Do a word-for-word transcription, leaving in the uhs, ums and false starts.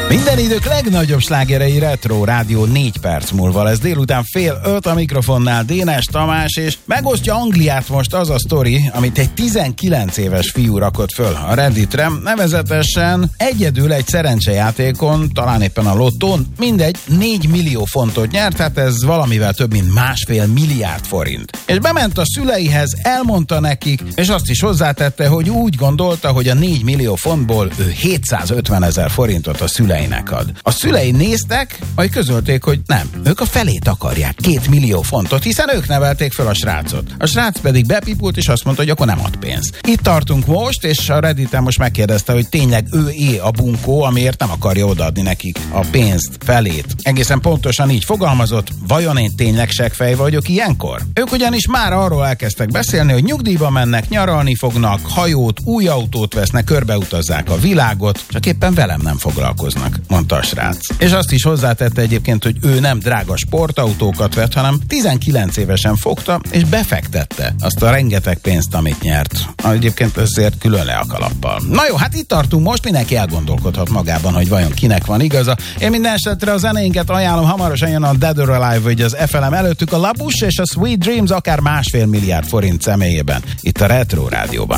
Minden idők legnagyobb slágerei Retro Rádió négy perc múlva lesz délután fél öt, a mikrofonnál Dénes Tamás, és megosztja Angliát most az a sztori, amit egy tizenkilenc éves fiú rakott föl a Redditre, nevezetesen egyedül egy szerencsejátékon, talán éppen a lottón, mindegy, négy millió fontot nyert, hát ez valamivel több mint másfél milliárd forint. És bement a szüleihez, elmondta nekik, és azt is hozzátette, hogy úgy gondolta, hogy a négy millió fontból ő hétszázötven ezer forintot a szüleinek ad. A szülei néztek, majd közölték, hogy nem, ők a felét akarják, két millió fontot, hiszen ők nevelték fel a srácot. A srác pedig bepipult, és azt mondta, hogy akkor nem ad pénzt. Itt tartunk most, és a Redditen most megkérdezte, hogy tényleg ő é a bunkó, amiért nem akarja odaadni nekik a pénzt, felét. Egészen pontosan így fogalmazott, vajon én tényleg seggfej vagyok ilyenkor? Ők ugyanis már arról elkezdtek beszélni, hogy nyugdíjba mennek, nyaralni fognak, hajót, új autót vesznek, körbeutazzák a világot, csak éppen velem nem foglalkoznak, mondta a srác. És azt is hozzátette egyébként, hogy ő nem drága sportautókat vett, hanem tizenkilenc évesen fogta, és befektette azt a rengeteg pénzt, amit nyert. Egyébként ezért külön le a kalappal. Na jó, hát itt tartunk most, mindenki elgondolkodhat magában, hogy vajon kinek van igaza. Én minden esetre a zenéinket ajánlom, hamarosan jön a Dead or Alive, vagy az ef el em, előttük a La Bouche és a Sweet Dreams, akár másfél milliárd forint személyében. Itt a Retro Rádióban.